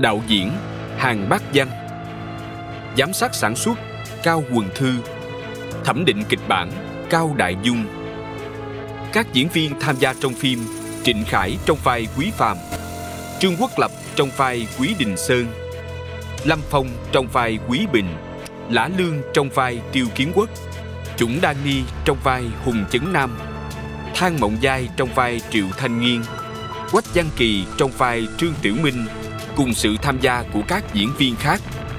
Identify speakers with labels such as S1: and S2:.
S1: Đạo diễn Hàn Bác Văn. Giám sát sản xuất Cao Quần Thư. Thẩm định kịch bản Cao Đại Dung. Các diễn viên tham gia trong phim: Trịnh Khải trong vai Quý Phàm, Trương Quốc Lập trong vai Quý Đình Sơn, Lâm Phong trong vai Quý Bình, Lã Lương trong vai Tiêu Kiến Quốc, Chủng Đan Ni trong vai Hùng Chấn Nam, Thang Mộng Giai trong vai Triệu Thanh Nghiên, Quách Văn Kỳ trong vai Trương Tiểu Minh, cùng sự tham gia của các diễn viên khác.